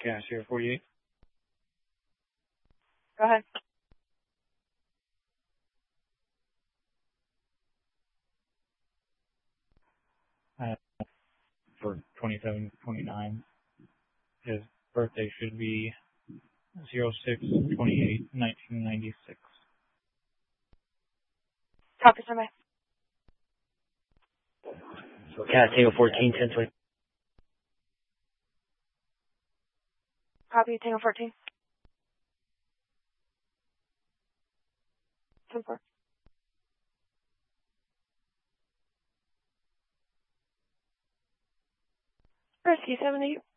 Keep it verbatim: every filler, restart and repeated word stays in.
Gas here, forty-eight. Go ahead. Uh, for twenty-seven twenty-nine. His birthday should be zero six twenty-eight nineteen ninety-six. Copy, somebody. So Cat Tango fourteen, ten twenty. Copy, Tango fourteen. ten four. Rescue seventy.